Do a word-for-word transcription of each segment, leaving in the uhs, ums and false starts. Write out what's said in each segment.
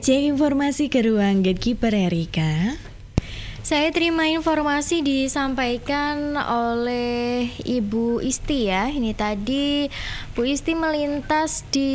Cek informasi ke ruang Gatekeeper Erika. Saya terima informasi disampaikan oleh Ibu Isti ya. Ini tadi Bu Isti melintas di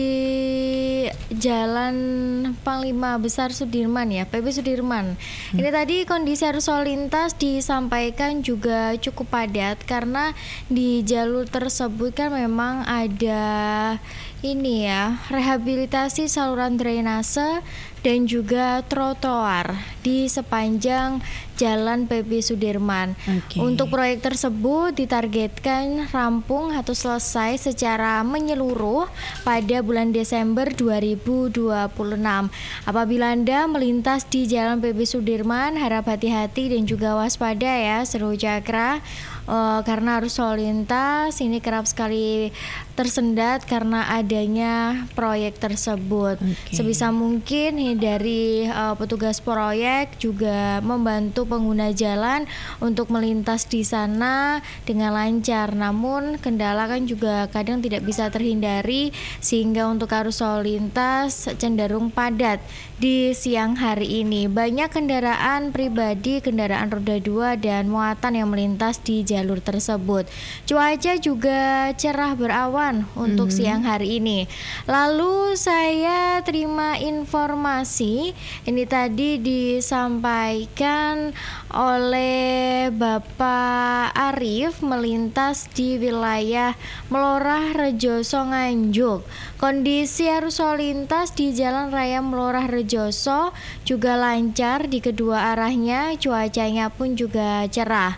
Jalan Panglima Besar Sudirman ya, P B Sudirman. Hmm. Ini tadi kondisi arus lalu lintas disampaikan juga cukup padat karena di jalur tersebut kan memang ada ini ya, rehabilitasi saluran drainase dan juga trotoar di sepanjang Jalan P B Sudirman. Okay. Untuk proyek tersebut ditargetkan rampung atau selesai secara menyeluruh pada bulan Desember dua ribu dua puluh enam. Apabila Anda melintas di Jalan P B Sudirman, harap hati-hati dan juga waspada ya, seluruh Cakra. Uh, karena arus lalu lintas ini kerap sekali tersendat karena adanya proyek tersebut. Okay. Sebisa mungkin nih, dari uh, petugas proyek juga membantu pengguna jalan untuk melintas di sana dengan lancar. Namun kendala kan juga kadang tidak bisa terhindari sehingga untuk arus lalu lintas cenderung padat di siang hari ini. Banyak kendaraan pribadi, kendaraan roda dua dan muatan yang melintas di jalur tersebut. Cuaca juga cerah berawan untuk mm-hmm. siang hari ini. Lalu saya terima informasi ini tadi disampaikan oleh Bapak Arif melintas di wilayah Melorah Rejoso Nganjuk. Kondisi arus lalu lintas di Jalan Raya Melorah Rejoso juga lancar di kedua arahnya, cuacanya pun juga cerah.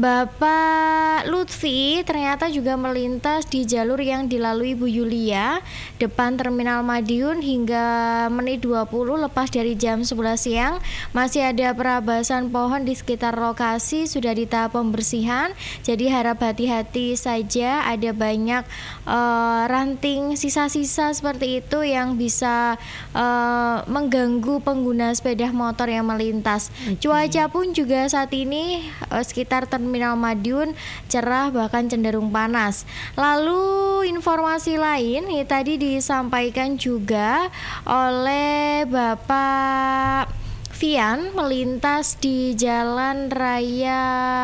Bapak Lutfi ternyata juga melintas di jalur yang dilalui Bu Yulia depan Terminal Madiun hingga menit dua puluh lepas dari jam sebelas siang. Masih ada perabasan pohon di sekitar lokasi, sudah di tahap pembersihan, jadi harap hati-hati saja. Ada banyak uh, ranting sisa-sisa seperti itu yang bisa uh, mengganggu pengguna sepeda motor yang melintas. Okay. Cuaca pun juga saat ini uh, sekitar Terminal Madiun cerah bahkan cenderung panas. Lalu informasi lain ini tadi disampaikan juga oleh Bapak Fian melintas di Jalan Raya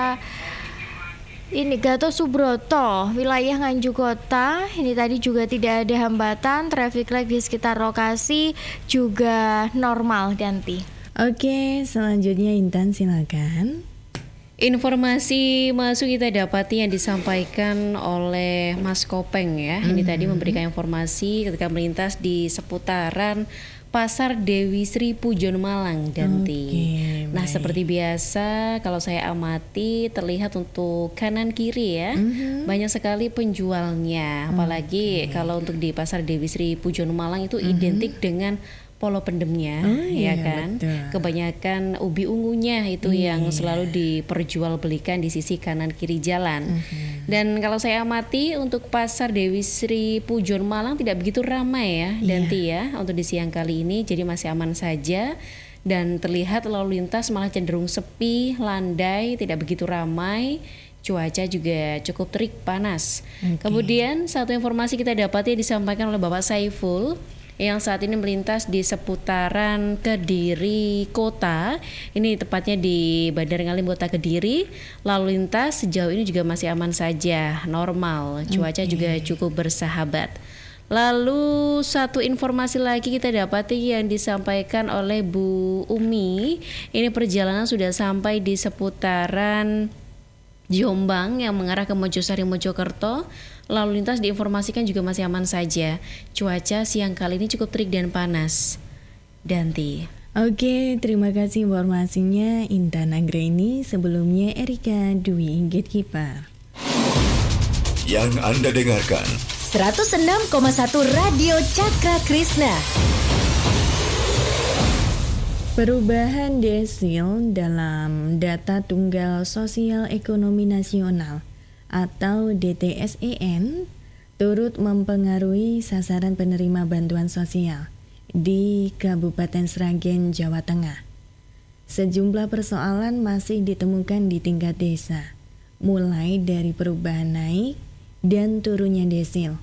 ini Gatot Subroto, wilayah Nganjuk Kota. Ini tadi juga tidak ada hambatan, traffic light di sekitar lokasi juga normal, Danti. Oke, selanjutnya Intan silakan. Informasi masuk kita dapati yang disampaikan oleh Mas Kopeng ya. Mm-hmm. Ini tadi memberikan informasi ketika melintas di seputaran Pasar Dewi Sri Pujon Malang, Danti. Okay, nah, baik. Seperti biasa kalau saya amati terlihat untuk kanan kiri ya, mm-hmm. banyak sekali penjualnya. Apalagi okay. kalau untuk di Pasar Dewi Sri Pujon Malang itu mm-hmm. identik dengan polo pendemnya, oh, ya iya, kan. Betul. Kebanyakan ubi ungunya itu iya. yang selalu diperjualbelikan di sisi kanan kiri jalan. Mm-hmm. Dan kalau saya amati untuk Pasar Dewi Sri Pujon Malang tidak begitu ramai ya, Danti yeah. ya, untuk di siang kali ini, jadi masih aman saja. Dan terlihat lalu lintas malah cenderung sepi, landai, tidak begitu ramai. Cuaca juga cukup terik, panas. Okay. Kemudian satu informasi kita dapati disampaikan oleh Bapak Saiful yang saat ini melintas di seputaran Kediri Kota. Ini tepatnya di Bandara Ngalim Kota Kediri. Lalu lintas sejauh ini juga masih aman saja, normal. Cuaca okay. juga cukup bersahabat. Lalu satu informasi lagi kita dapati yang disampaikan oleh Bu Umi. Ini perjalanan sudah sampai di seputaran Jombang yang mengarah ke Mojosari Mojokerto. Lalu lintas diinformasikan juga masih aman saja. Cuaca siang kali ini cukup terik dan panas. Danti. Oke, terima kasih informasinya Intan Anggreni. Sebelumnya Erika Dwi, Gatekeeper. Yang Anda dengarkan seratus enam koma satu Radio Cakra Krishna. Perubahan desil dalam Data Tunggal Sosial Ekonomi Nasional atau D T S E N turut mempengaruhi sasaran penerima bantuan sosial di Kabupaten Sragen, Jawa Tengah. Sejumlah persoalan masih ditemukan di tingkat desa, mulai dari perubahan naik dan turunnya desil,